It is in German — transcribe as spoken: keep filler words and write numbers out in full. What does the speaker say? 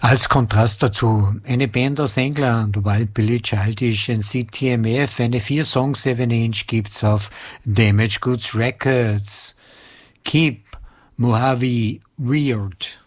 Als Kontrast dazu, eine Band aus England, Wild Billy Childish und C T M F, eine vier Song seven inch gibt's auf Damage Goods Records. Keep Mojave Weird.